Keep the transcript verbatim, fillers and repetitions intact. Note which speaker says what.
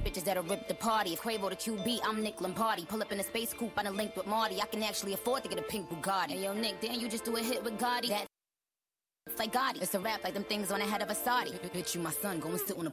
Speaker 1: bad bitches that'll rip the party. If Quavo the Q B, I'm Nick Lombardi. Pull up in a space coupe, I done linked with Marty. I can actually afford to get a pink Bugatti. Hey, yo, Nick, didn't you just do a hit with Gotti? That it's like Gotti. It's a rap like them things on the head of a Saudi. Bitch, you my son, go and sit on a